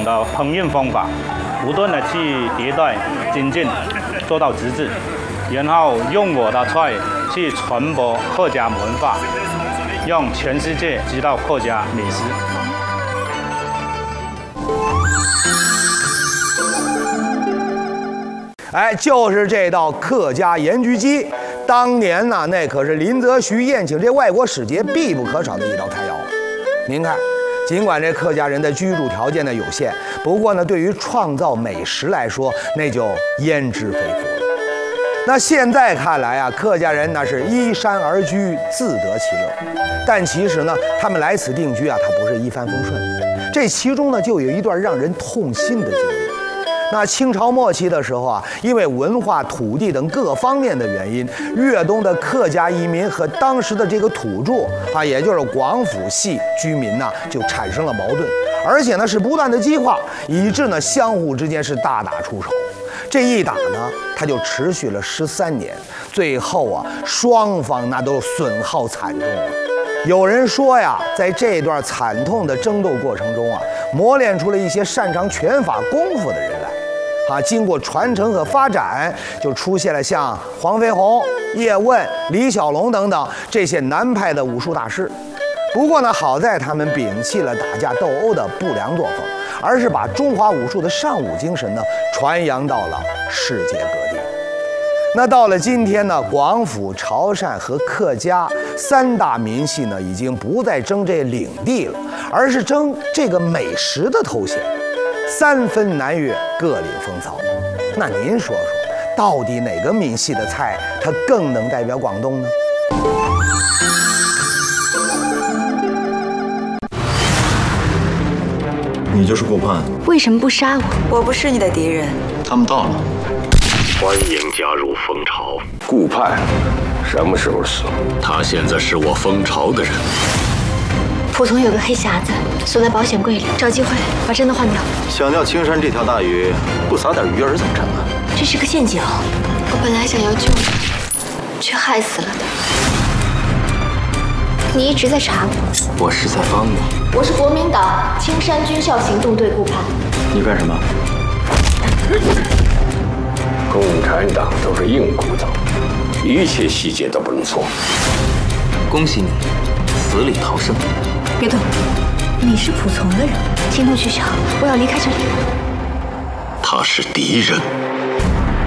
的烹饪方法，不断的去迭代精进，做到极致，然后用我的菜去传播客家文化，让全世界知道客家美食。 哎，就是这道客家盐焗鸡，当年呢，那可是林则徐宴请这外国使节必不可少的一道菜肴。您看，尽管这客家人的居住条件呢有限，不过呢，对于创造美食来说，那就焉知非福了。那现在看来啊，客家人那是依山而居，自得其乐。但其实呢，他们来此定居啊，它不是一帆风顺，这其中呢，就有一段让人痛心的经历。那清朝末期的时候啊，因为文化、土地等各方面的原因，粤东的客家移民和当时的这个土著啊，也就是广府系居民呐，就产生了矛盾，而且呢是不断的激化，以致呢相互之间是大打出手。这一打呢，它就持续了13年，最后啊，双方那都损耗惨重了。有人说呀，在这段惨痛的争斗过程中啊，磨练出了一些擅长拳法功夫的人来。经过传承和发展，就出现了像黄飞鸿、叶问、李小龙等等这些南派的武术大师。不过呢，好在他们摒弃了打架斗殴的不良作风，而是把中华武术的尚武精神呢传扬到了世界各地。那到了今天呢，广府、潮汕和客家3大民系呢，已经不再争这领地了，而是争这个美食的头衔。3分南粤，各领风骚。那您说说，到底哪个民系的菜它更能代表广东呢？ 你就是顾盼， 为什么不杀我？ 我不是你的敌人。 他们到了。 欢迎加入蜂巢。 顾盼什么时候死？ 他现在是我蜂巢的人。 蒲从有个黑匣子，锁在保险柜里，找机会把真的换掉。 想钓青山这条大鱼，不撒点鱼饵怎么成啊？ 这是个陷阱，我本来想要救他，却害死了他。你一直在查我， 我是在帮你。 我是国民党青山军校行动队顾盼。 你干什么？ 共产党都是硬骨头，一切细节都不能错。 恭喜你，死里逃生。 别动，你是蒲从的人，行动取消，我要离开这里。 他是敌人。